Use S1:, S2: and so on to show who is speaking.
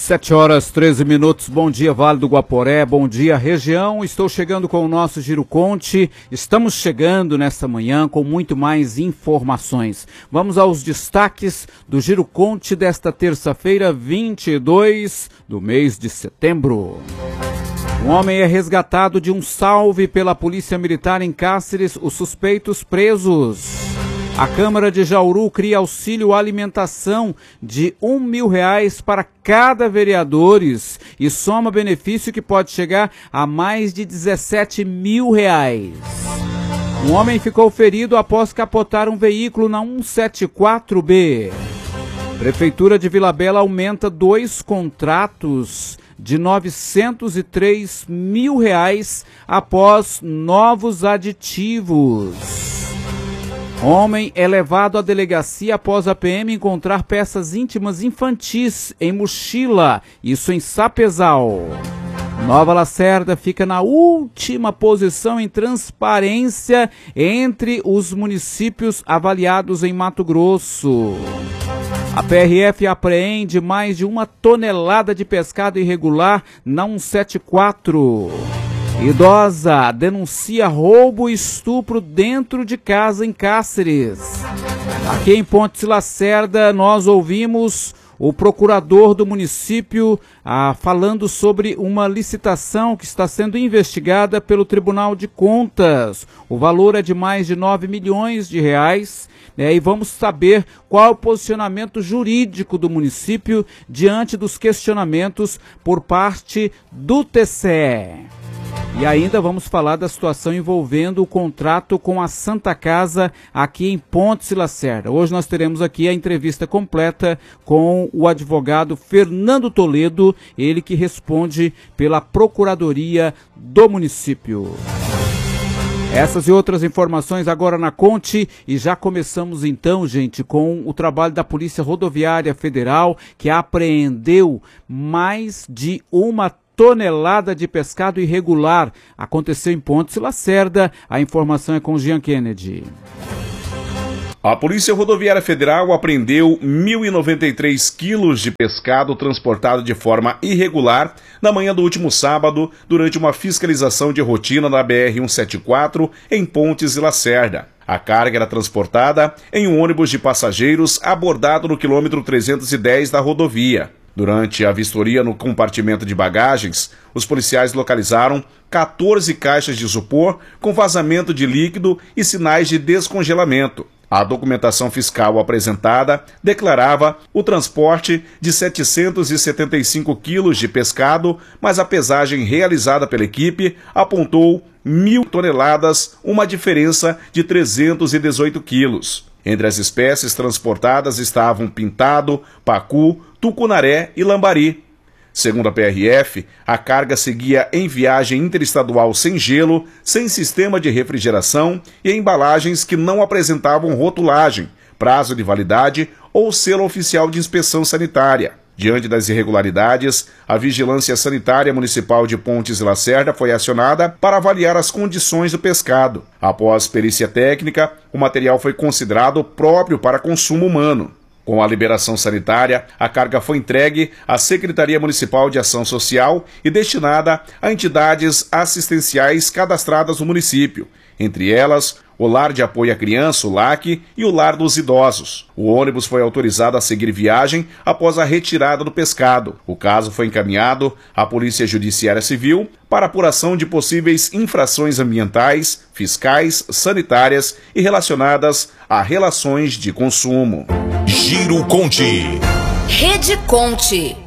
S1: 7h13. Bom dia, Vale do Guaporé, bom dia, região. Estou chegando com o nosso Giro Conte. Estamos chegando nesta manhã com muito mais informações. Vamos aos destaques do Giro Conte desta terça-feira, 22 do mês de setembro. Um homem é resgatado de um salve pela Polícia Militar em Cáceres, os suspeitos presos. A Câmara de Jauru cria auxílio alimentação de R$1.000 para cada vereadores e soma benefício que pode chegar a mais de R$17.000. Um homem ficou ferido após capotar um veículo na 174B. Prefeitura de Vila Bela aumenta 2 contratos de R$903.000 após novos aditivos. Homem é levado à delegacia após a PM encontrar peças íntimas infantis em mochila, isso em Sapezal. Nova Lacerda fica na última posição em transparência entre os municípios avaliados em Mato Grosso. A PRF apreende mais de 1 tonelada de pescado irregular na 174. Idosa denuncia roubo e estupro dentro de casa em Cáceres. Aqui em Pontes Lacerda nós ouvimos o procurador do município falando sobre uma licitação que está sendo investigada pelo Tribunal de Contas. O valor é de mais de R$9 milhões, e vamos saber qual é o posicionamento jurídico do município diante dos questionamentos por parte do TCE. E ainda vamos falar da situação envolvendo o contrato com a Santa Casa aqui em Pontes Lacerda. Hoje nós teremos aqui a entrevista completa com o advogado Fernando Toledo, ele que responde pela Procuradoria do município. Essas e outras informações agora na Conte, e já começamos então, gente, com o trabalho da Polícia Rodoviária Federal, que apreendeu mais de 1 tonelada de pescado irregular. Aconteceu em Pontes Lacerda. A informação é com o Jean Kennedy.
S2: A Polícia Rodoviária Federal apreendeu 1.093 quilos de pescado transportado de forma irregular na manhã do último sábado durante uma fiscalização de rotina na BR-174 em Pontes e Lacerda. A carga era transportada em um ônibus de passageiros abordado no quilômetro 310 da rodovia. Durante a vistoria no compartimento de bagagens, os policiais localizaram 14 caixas de isopor com vazamento de líquido e sinais de descongelamento. A documentação fiscal apresentada declarava o transporte de 775 quilos de pescado, mas a pesagem realizada pela equipe apontou 1.000 toneladas, uma diferença de 318 quilos. Entre as espécies transportadas estavam pintado, pacu, tucunaré e lambari. Segundo a PRF, a carga seguia em viagem interestadual sem gelo, sem sistema de refrigeração e em embalagens que não apresentavam rotulagem, prazo de validade ou selo oficial de inspeção sanitária. Diante das irregularidades, a Vigilância Sanitária Municipal de Pontes e Lacerda foi acionada para avaliar as condições do pescado. Após perícia técnica, o material foi considerado próprio para consumo humano. Com a liberação sanitária, a carga foi entregue à Secretaria Municipal de Ação Social e destinada a entidades assistenciais cadastradas no município, entre elas o Lar de Apoio à Criança, o LAC, e o Lar dos Idosos. O ônibus foi autorizado a seguir viagem após a retirada do pescado. O caso foi encaminhado à Polícia Judiciária Civil para apuração de possíveis infrações ambientais, fiscais, sanitárias e relacionadas a relações de consumo.
S3: Giro Conte.
S4: Rede Conte.